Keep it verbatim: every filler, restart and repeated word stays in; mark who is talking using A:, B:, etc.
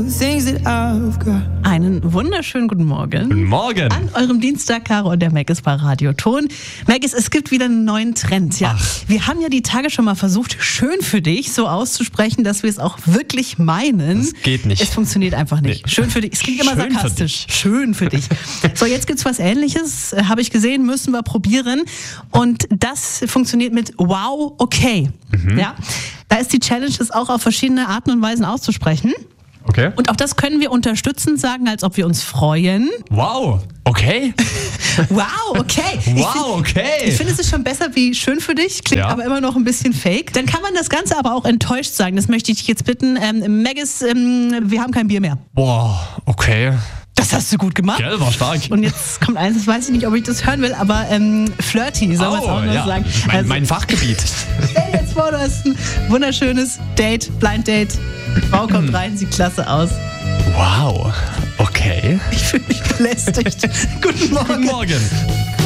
A: Einen wunderschönen guten Morgen.
B: Guten Morgen.
A: An eurem Dienstag, Caro und der Maggis bei Radio Ton. Maggis, es gibt wieder einen neuen Trend. Ja,
B: Ach.
A: wir haben ja die Tage schon mal versucht, schön für dich so auszusprechen, dass wir es auch wirklich meinen.
B: Das geht nicht.
A: Es funktioniert einfach nicht.
B: Nee.
A: Schön für dich. Es klingt immer
B: Schön für
A: sarkastisch. Schön für dich. So, jetzt gibt's was Ähnliches. äh, Habe ich gesehen, müssen wir probieren. Und das funktioniert mit wow, okay.
B: Mhm.
A: Ja, da ist die Challenge, das auch auf verschiedene Arten und Weisen auszusprechen.
B: Okay.
A: Und auch das können wir unterstützend sagen, als ob wir uns freuen.
B: Wow. Okay.
A: Wow, okay.
B: Wow, okay.
A: Ich finde, es ist schon besser wie schön für dich, klingt
B: Ja.
A: aber immer noch ein bisschen fake. Dann kann man das Ganze aber auch enttäuscht sagen. Das möchte ich dich jetzt bitten. Ähm, Maggis, ähm, wir haben kein Bier mehr.
B: Boah, okay.
A: Das hast du gut gemacht.
B: Gell, war stark.
A: Und jetzt kommt eins, das weiß ich nicht, ob ich das hören will, aber ähm, flirty, soll man es
B: Oh,
A: auch noch
B: ja.
A: sagen.
B: Mein,
A: Also,
B: mein Fachgebiet.
A: stell dir jetzt vor, du hast ein wunderschönes Date, Blind Date. Die Frau kommt rein, sieht klasse aus.
B: Wow. Okay.
A: Ich fühle mich belästigt. Guten Morgen.
B: Guten Morgen.